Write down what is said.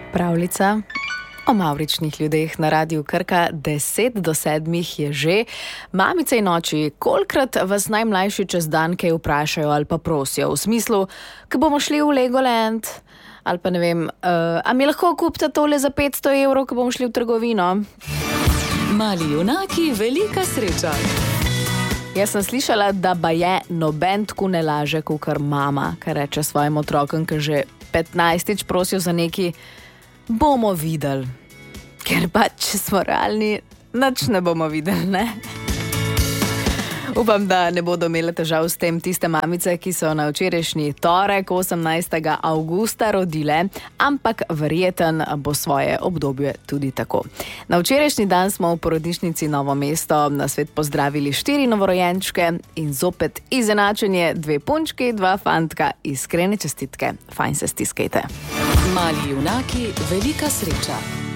Pravljica o mavričnih ljudeh na Radiu Krka, 6:50 je že. Mamice in oči, kolikrat vas najmlajši čez dan kaj vprašajo ali pa prosijo, v smislu, ko bomo šli v Legoland, ali pa ne vem, a mi lahko kupite tole za 500 evrov, ko bomo šli v trgovino? Mali junaki, velika sreča. Jaz sem slišala, da baje noben tako ne laže, kakor mama, kar reče svojim otrokom, ki že 15-tič prosijo za neki, bomo videli. Ker pa, če smo realni, nič ne bomo videli, ne? Upam, da ne bodo imele težav s tem tiste mamice, ki so na včerajšnji torek, 18. avgusta rodile, ampak verjeten bo svoje obdobje tudi tako. Na včerajšnji dan smo v porodnišnici Novo mesto na svet pozdravili 4 novorojenčke in zopet izenačenje, 2 punčki, 2 fantka. Iskrene čestitke, fajn se stiskajte. Mali junaki, velika sreča.